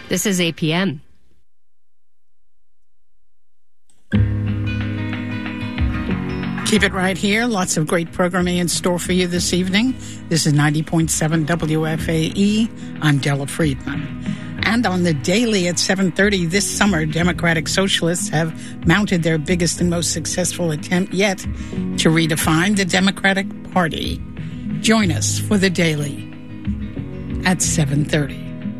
This is APM. Keep it right here. Lots of great programming in store for you this evening. This is 90.7 WFAE. I'm Della Friedman. And on the Daily at 7:30 this summer, Democratic Socialists have mounted their biggest and most successful attempt yet to redefine the Democratic Party. Join us for the Daily at 7:30.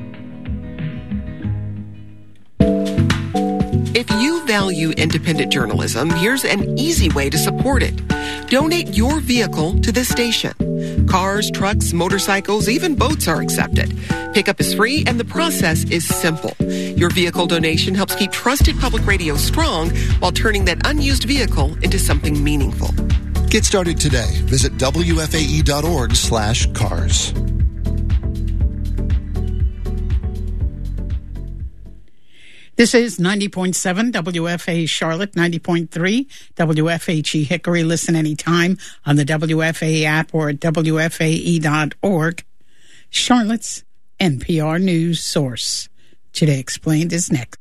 If you value independent journalism, here's an easy way to support it. Donate your vehicle to this station. Cars, trucks, motorcycles, even boats are accepted. Pickup is free and the process is simple. Your vehicle donation helps keep trusted public radio strong while turning that unused vehicle into something meaningful. Get started today. Visit WFAE.org/cars. This is 90.7 WFA Charlotte, 90.3 WFHE Hickory. Listen anytime on the WFAE app or at WFAE.org. Charlotte's NPR News source. Today Explained is next.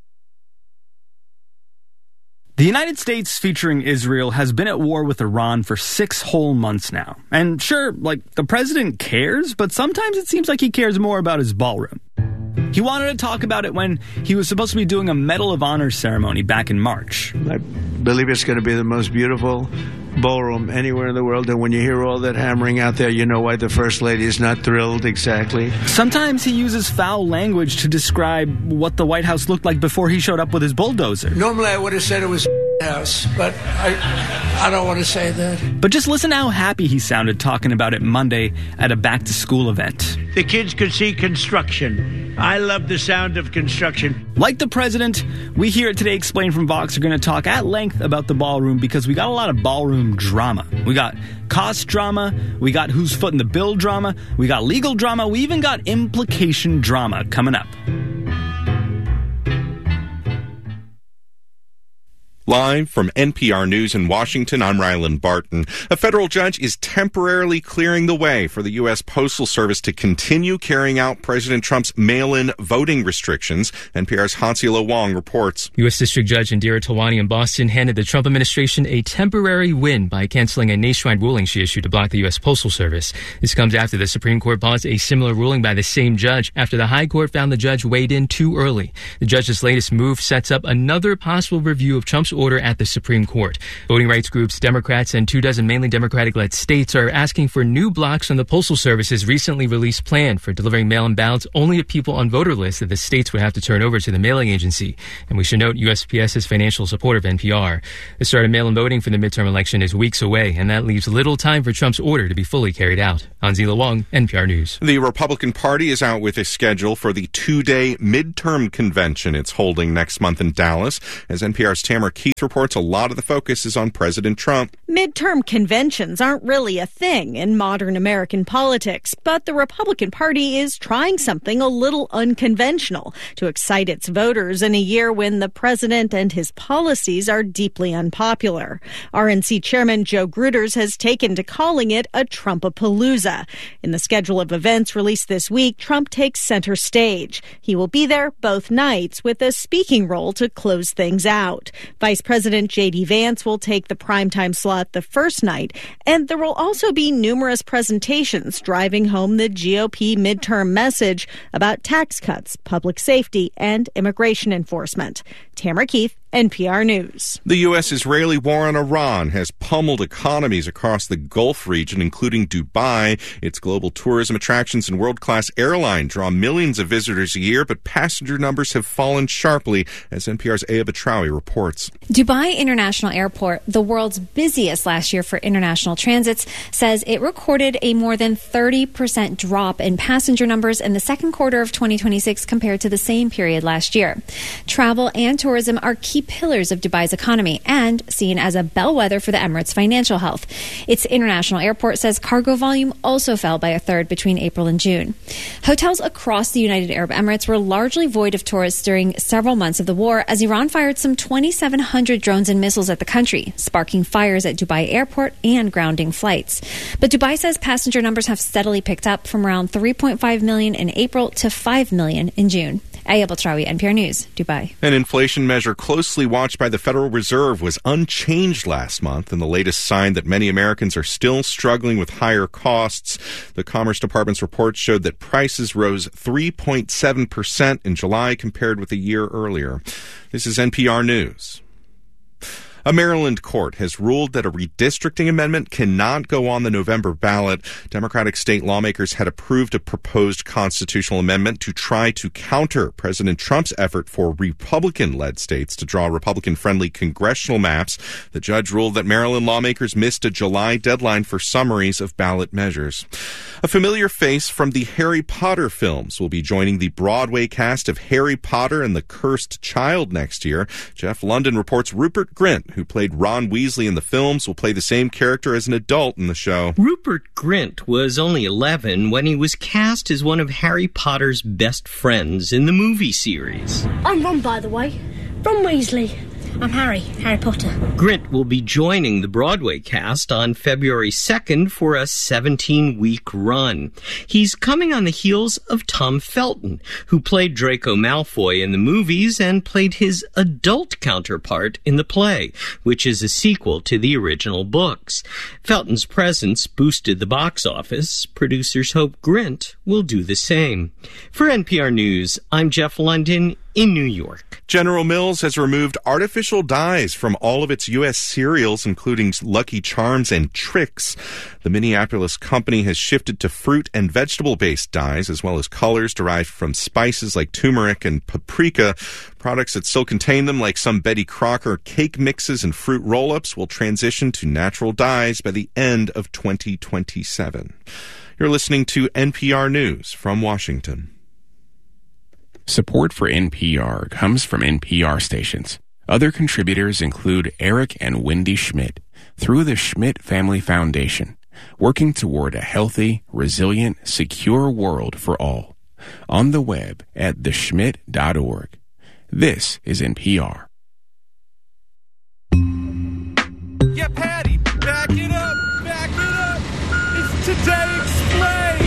The United States, featuring Israel, has been at war with Iran for 6 whole months now. And sure, the president cares, but sometimes it seems like he cares more about his ballroom. He wanted to talk about it when he was supposed to be doing a Medal of Honor ceremony back in March. I believe it's going to be the most beautiful ballroom anywhere in the world, and when you hear all that hammering out there, you know why the First Lady is not thrilled exactly. Sometimes he uses foul language to describe what the White House looked like before he showed up with his bulldozer. Normally I would have said it was house, but I don't want to say that. But just listen to how happy he sounded talking about it Monday at a back-to-school event. The kids could see construction. I love the sound of construction. Like the president, we here at Today Explained from Vox are going to talk at length about the ballroom because we got a lot of ballroom drama. We got cost drama, we got who's footing the bill drama, we got legal drama, we even got implication drama coming up. Live from NPR News in Washington, I'm Ryland Barton. A federal judge is temporarily clearing the way for the U.S. Postal Service to continue carrying out President Trump's mail-in voting restrictions. NPR's Hansila Wong reports. U.S. District Judge Indira Tawani in Boston handed the Trump administration a temporary win by canceling a nationwide ruling she issued to block the U.S. Postal Service. This comes after the Supreme Court paused a similar ruling by the same judge after the High Court found the judge weighed in too early. The judge's latest move sets up another possible review of Trump's order at the Supreme Court. Voting rights groups, Democrats, and 24 mainly Democratic-led states are asking for new blocks on the Postal Service's recently released plan for delivering mail-in ballots only to people on voter lists that the states would have to turn over to the mailing agency. And we should note USPS is financial support of NPR. The start of mail-in voting for the midterm election is weeks away, and that leaves little time for Trump's order to be fully carried out. Hansila Wong, NPR News. The Republican Party is out with a schedule for the 2-day midterm convention it's holding next month in Dallas. As NPR's Tamara Keith reports, a lot of the focus is on President Trump. Midterm conventions aren't really a thing in modern American politics, but the Republican Party is trying something a little unconventional to excite its voters in a year when the president and his policies are deeply unpopular. RNC Chairman Joe Gruters has taken to calling it a Trumpapalooza. In the schedule of events released this week, Trump takes center stage. He will be there both nights with a speaking role to close things out. Vice President J.D. Vance will take the primetime slot the first night, and there will also be numerous presentations driving home the GOP midterm message about tax cuts, public safety, and immigration enforcement. Tamara Keith, NPR News. The U.S.-Israeli war on Iran has pummeled economies across the Gulf region, including Dubai. Its global tourism attractions and world-class airline draw millions of visitors a year, but passenger numbers have fallen sharply, as NPR's Aya Batrawi reports. Dubai International Airport, the world's busiest last year for international transits, says it recorded a more than 30% drop in passenger numbers in the second quarter of 2026 compared to the same period last year. Travel and tourism are key pillars of Dubai's economy and seen as a bellwether for the Emirates' financial health. Its international airport says cargo volume also fell by a third between April and June. Hotels across the United Arab Emirates were largely void of tourists during several months of the war as Iran fired some 2,700 drones and missiles at the country, sparking fires at Dubai Airport and grounding flights. But Dubai says passenger numbers have steadily picked up from around 3.5 million in April to 5 million in June. Aya Baltraoui, NPR News, Dubai. An inflation measure closely watched by the Federal Reserve was unchanged last month, and the latest sign that many Americans are still struggling with higher costs. The Commerce Department's report showed that prices rose 3.7% in July compared with a year earlier. This is NPR News. A Maryland court has ruled that a redistricting amendment cannot go on the November ballot. Democratic state lawmakers had approved a proposed constitutional amendment to try to counter President Trump's effort for Republican-led states to draw Republican-friendly congressional maps. The judge ruled that Maryland lawmakers missed a July deadline for summaries of ballot measures. A familiar face from the Harry Potter films will be joining the Broadway cast of Harry Potter and the Cursed Child next year. Jeff London reports Rupert Grint, who played Ron Weasley in the films, will play the same character as an adult in the show. Rupert Grint was only 11 when he was cast as one of Harry Potter's best friends in the movie series. I'm Ron, by the way. Ron Weasley. I'm Harry Potter. Grint will be joining the Broadway cast on February 2nd for a 17-week run. He's coming on the heels of Tom Felton, who played Draco Malfoy in the movies and played his adult counterpart in the play, which is a sequel to the original books. Felton's presence boosted the box office. Producers hope Grint will do the same. For NPR News, I'm Jeff London in New York. General Mills has removed artificial dyes from all of its U.S. cereals, including Lucky Charms and Trix. The Minneapolis company has shifted to fruit and vegetable-based dyes, as well as colors derived from spices like turmeric and paprika. Products that still contain them, like some Betty Crocker cake mixes and fruit roll-ups, will transition to natural dyes by the end of 2027. You're listening to NPR News from Washington. Support for NPR comes from NPR stations. Other contributors include Eric and Wendy Schmidt through the Schmidt Family Foundation, working toward a healthy, resilient, secure world for all. On the web at theschmidt.org. This is NPR. Yeah, Patty, back it up. It's Today Explained.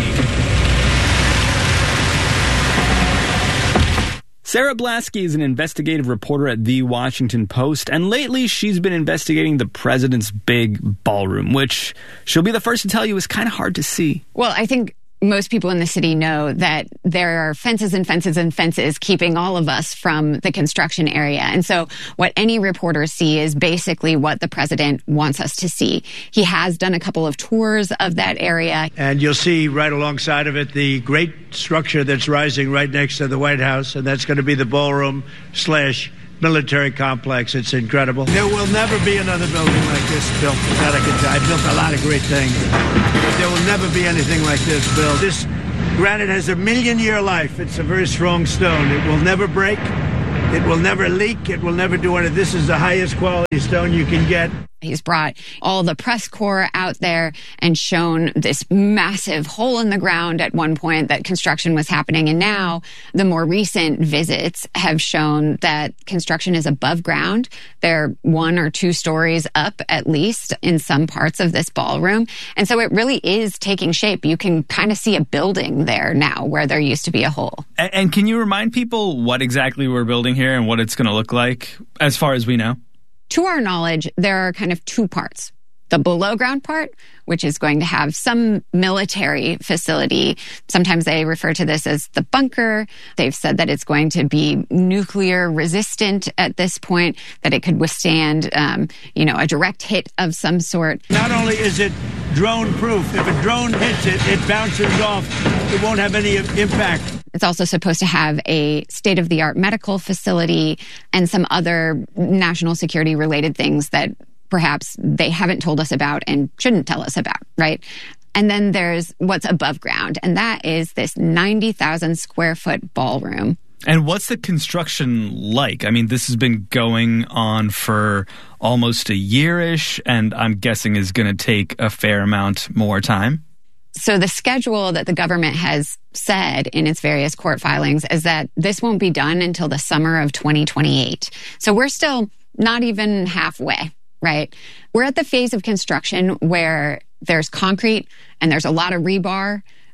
Sarah Blasky is an investigative reporter at The Washington Post, and lately she's been investigating the president's big ballroom, which she'll be the first to tell you is kind of hard to see. Well, I think most people in the city know that there are fences and fences and fences keeping all of us from the construction area. And so what any reporters see is basically what the president wants us to see. He has done a couple of tours of that area. And you'll see right alongside of it the great structure that's rising right next to the White House, and that's going to be the ballroom/military complex. It's incredible. There will never be another building like this built. That I can tell. I built a lot of great things, but there will never be anything like this built. This granite has a 1,000,000-year life. It's a very strong stone. It will never break. It will never leak. It will never do anything. This is the highest quality stone you can get. He's brought all the press corps out there and shown this massive hole in the ground at one point that construction was happening. And now the more recent visits have shown that construction is above ground. They're 1 or 2 stories up, at least, in some parts of this ballroom. And so it really is taking shape. You can kind of see a building there now where there used to be a hole. And can you remind people what exactly we're building here and what it's going to look like as far as we know? To our knowledge, there are kind of 2 parts. The below ground part, which is going to have some military facility. Sometimes they refer to this as the bunker. They've said that it's going to be nuclear resistant at this point, that it could withstand, a direct hit of some sort. Not only is it drone proof, if a drone hits it, it bounces off. It won't have any impact. It's also supposed to have a state-of-the-art medical facility and some other national security related things that perhaps they haven't told us about and shouldn't tell us about, right? And then there's what's above ground, and that is this 90,000 square foot ballroom. And what's the construction like? I mean, this has been going on for almost a year-ish, and I'm guessing is going to take a fair amount more time. So the schedule that the government has said in its various court filings is that this won't be done until the summer of 2028. So we're still not even halfway, right? We're at the phase of construction where there's concrete and there's a lot of rebar,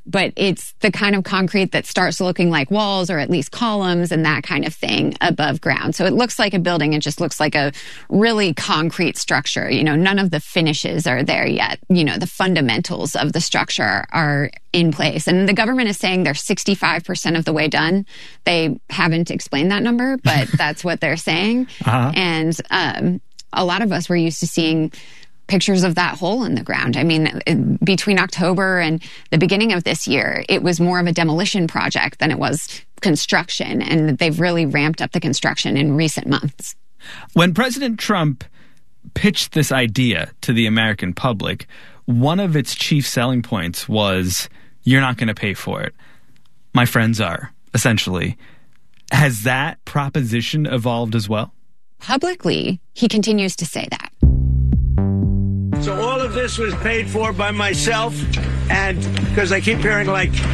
but it's the kind of concrete that starts looking like walls or at least columns and that kind of thing above ground. So it looks like a building. It just looks like a really concrete structure. None of the finishes are there yet. The fundamentals of the structure are in place. And the government is saying they're 65% of the way done. They haven't explained that number, but that's what they're saying. Uh-huh. And a lot of us were used to seeing pictures of that hole in the ground. I mean, between October and the beginning of this year, it was more of a demolition project than it was construction. And they've really ramped up the construction in recent months. When President Trump pitched this idea to the American public, one of its chief selling points was, you're not going to pay for it. My friends are, essentially. Has that proposition evolved as well? Publicly, he continues to say that. So all of this was paid for by myself, and because I keep hearing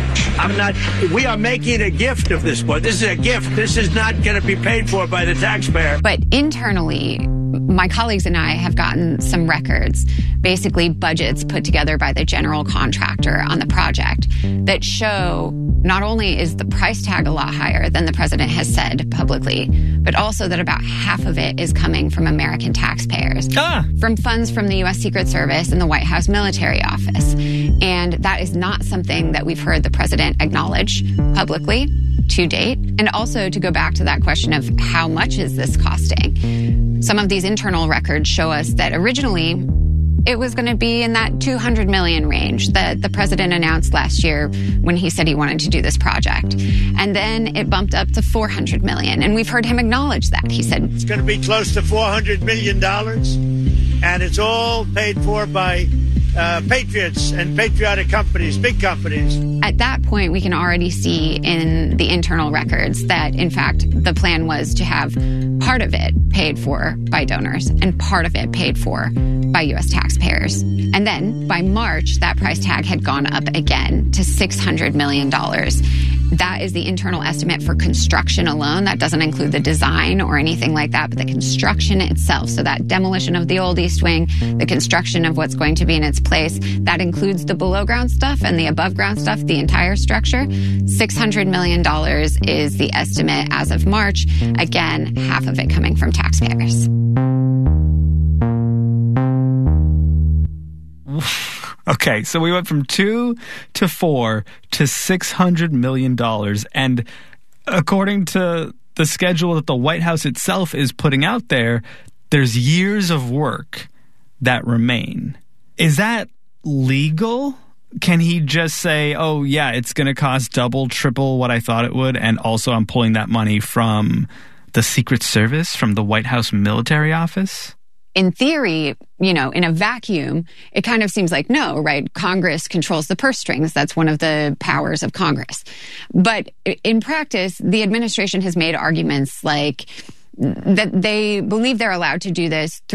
we are making a gift of this boy. This is a gift. This is not going to be paid for by the taxpayer. But internally, my colleagues and I have gotten some records, basically budgets put together by the general contractor on the project, that show not only is the price tag a lot higher than the president has said publicly, but also that about half of it is coming from American taxpayers, from funds from the U.S. Secret Service and the White House Military Office. And that is not something that we've heard the president acknowledge publicly to date. And also to go back to that question of how much is this costing? Some of these internal records show us that originally it was going to be in that $200 million range that the president announced last year when he said he wanted to do this project. And then it bumped up to $400 million. And we've heard him acknowledge that. He said it's going to be close to $400 million. And it's all paid for by patriots and patriotic companies, big companies. At that point, we can already see in the internal records that, in fact, the plan was to have part of it paid for by donors and part of it paid for by U.S. taxpayers. And then by March, that price tag had gone up again to $600 million. That is the internal estimate for construction alone. That doesn't include the design or anything like that, but the construction itself. So that demolition of the old East Wing, the construction of what's going to be in its place, that includes the below ground stuff and the above ground stuff, the entire structure. $600 million is the estimate as of March. Again, half of it coming from taxpayers. Okay, so we went from 2 to 4 to $600 million. And according to the schedule that the White House itself is putting out there, there's years of work that remain. Is that legal? Can he just say, oh, yeah, it's going to cost double, triple what I thought it would, and also I'm pulling that money from the Secret Service, from the White House Military Office? In theory, in a vacuum, it kind of seems like no, right? Congress controls the purse strings. That's one of the powers of Congress. But in practice, the administration has made arguments like that they believe they're allowed to do this